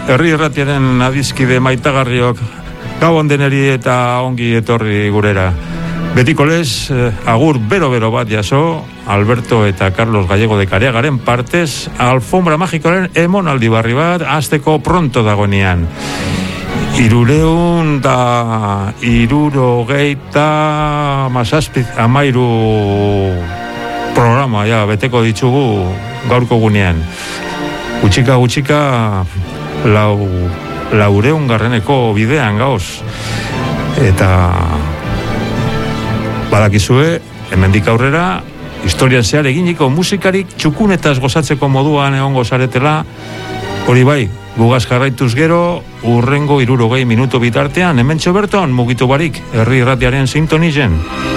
Herri Irratiaren adizkide maitagarriok, gabon deneri eta ongi etorri gurera. Betiko lez, agur bero bat jaso, Alberto eta Carlos Gallego de Careagaren partez, alfombra magikoaren emonaldi barri bat, azteko pronto dagoenean. 373 programa, beteko ditugu gaurko gunean. Gutxika, 400 bidean gauz. Eta badakizue, hemendik aurrera, historian zehar eginiko musikarik txukunetaz gozatzeko moduan egongo zaretela, hori bai, gugaz jarraituz gero, urrengo 60 minutu bitartean, hementxo berton mugitu barik, Herri Irratiaren sintonizen.